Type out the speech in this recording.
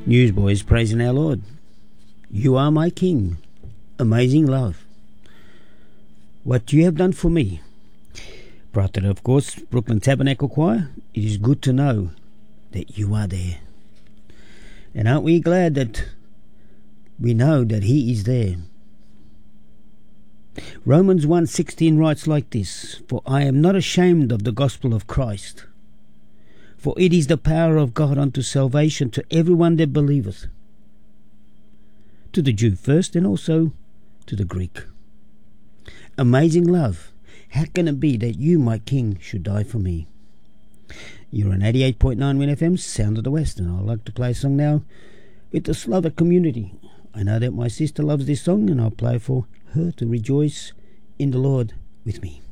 Newsboys praising our Lord. You are my King, amazing love. What you have done for me. Brought to, of course, Brooklyn Tabernacle Choir. It is good to know that you are there. And aren't we glad that we know that He is there? Romans 1:16 writes like this, For I am not ashamed of the gospel of Christ, for it is the power of God unto salvation to everyone that believeth, to the Jew first and also to the Greek. Amazing love. How can it be that you, my King, should die for me? You're on 88.9 Win FM's Sound of the West, and I'd like to play a song now with the Slovak community. I know that my sister loves this song, and I'll play for her to rejoice in the Lord with me.